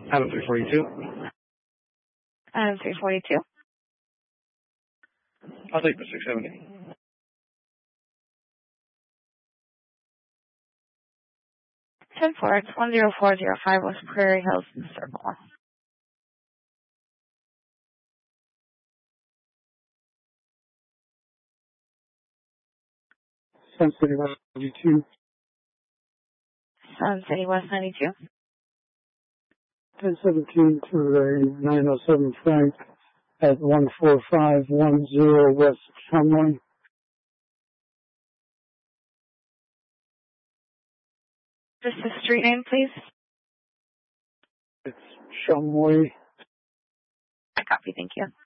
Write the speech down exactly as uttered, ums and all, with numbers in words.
Adam three forty-two. Adam three forty-two. I'll take the six seventy. ten four X one zero four zero five West Prairie Hills in the circle. Sun City West ninety-two. Sun City West ninety-two. ten seventeen to a nine oh seven Frank at one four five one zero West Shumway. Just the street name, please. It's Shumway. I copy, thank you.